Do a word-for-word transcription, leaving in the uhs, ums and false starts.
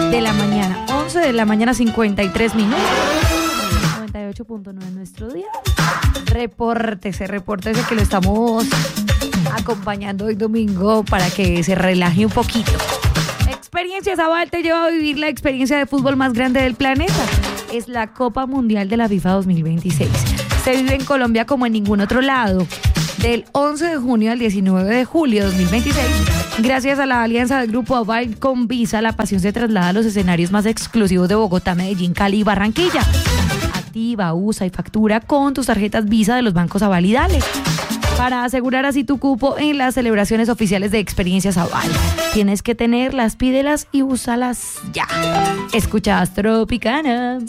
de la mañana, once de la mañana, cincuenta y tres minutos. noventa y ocho punto nueve nuestro día. Repórtese, repórtese que lo estamos acompañando hoy domingo para que se relaje un poquito. Experiencia Zabal te lleva a vivir la experiencia de fútbol más grande del planeta. Es la Copa Mundial de la FIFA dos mil veintiséis. Se vive en Colombia como en ningún otro lado. Del once de junio al diecinueve de julio de dos mil veintiséis, gracias a la alianza del Grupo Aval con Visa, la pasión se traslada a los escenarios más exclusivos de Bogotá, Medellín, Cali y Barranquilla. Activa, usa y factura con tus tarjetas Visa de los bancos Aval y Dale, para asegurar así tu cupo en las celebraciones oficiales de Experiencias Aval. Tienes que tenerlas, pídelas y úsalas ya. Escuchas Tropicanas.